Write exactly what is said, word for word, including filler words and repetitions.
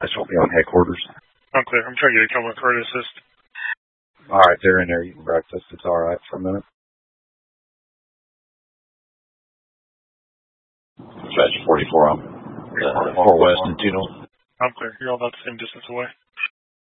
This will be on headquarters. I'm clear. I'm trying to get a Cumberland Career Assist. All right, they're in there. You can breakfast. It's all right for a minute. Dispatch forty-four, I'm uh, four west and two north. I'm clear. You're all about the same distance away.